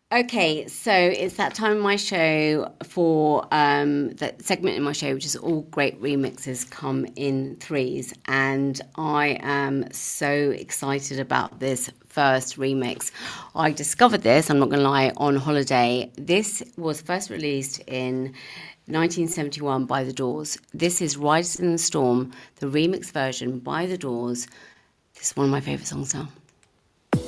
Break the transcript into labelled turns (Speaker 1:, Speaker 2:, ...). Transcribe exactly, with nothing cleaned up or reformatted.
Speaker 1: Okay, so it's that time in my show for um, that segment in my show, which is all great remixes come in threes, and I am so excited about this first remix. I discovered this, I'm not going to lie, on holiday. This was first released in nineteen seventy-one by The Doors. This is Riders in the Storm, the remix version by The Doors. This is one of my favourite songs now.